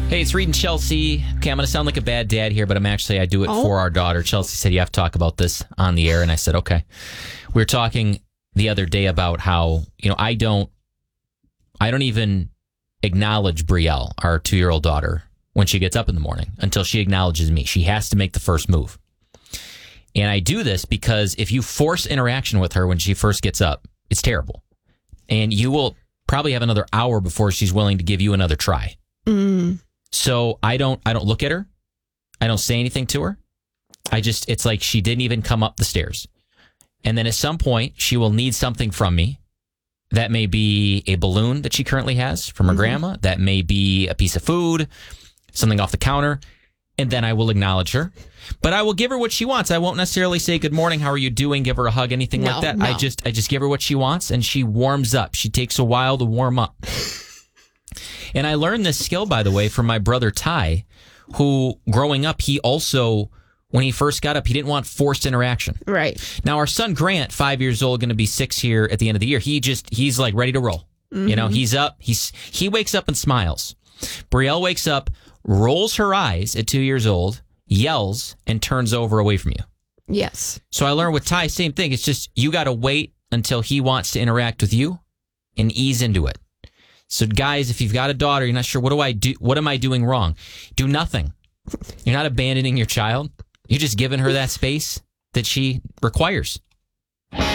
Hey, it's Reed and Chelsea. Okay, I'm going to sound like a bad dad here, but I do it for our daughter. Chelsea said, you have to talk about this on the air. And I said, okay. We were talking the other day about how, I don't even acknowledge Brielle, our 2-year-old daughter, when she gets up in the morning until she acknowledges me. She has to make the first move. And I do this because if you force interaction with her when she first gets up, it's terrible. And you will probably have another hour before she's willing to give you another try. So I don't look at her. I don't say anything to her. It's like she didn't even come up the stairs. And then at some point she will need something from me. That may be a balloon that she currently has from her grandma. That may be a piece of food, something off the counter. And then I will acknowledge her. But I will give her what she wants. I won't necessarily say, good morning, how are you doing? Give her a hug, anything like that. No. I just give her what she wants, and she warms up. She takes a while to warm up. And I learned this skill, by the way, from my brother Ty, who, growing up, he also, when he first got up, he didn't want forced interaction. Right. Now, our son Grant, 5 years old, going to be 6 here at the end of the year, he's like ready to roll. He's up. He wakes up and smiles. Brielle wakes up, rolls her eyes at 2 years old, yells, and turns over away from you. Yes. So I learned with Ty, same thing. It's just you got to wait until he wants to interact with you and ease into it. So guys, if you've got a daughter, you're not sure, what do I do? What am I doing wrong? Do nothing. You're not abandoning your child. You're just giving her that space that she requires.